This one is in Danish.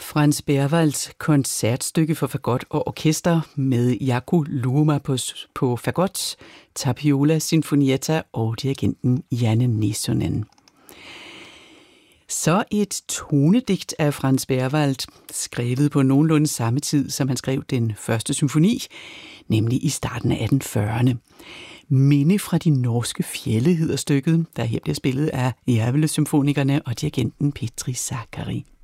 Franz Berwalds koncertstykke for fagot og orkester med Jaakko Luuma på fagot, Tapiola Sinfonietta og dirigenten Janne Nesonen. Så et tonedigt af Franz Berwald, skrevet på nogenlunde samme tid, som han skrev den første symfoni, nemlig i starten af 1840'erne. Minde fra de norske fjelde hedder stykket, der her bliver spillet af Järvele-symfonikerne og dirigenten Petri Sakari.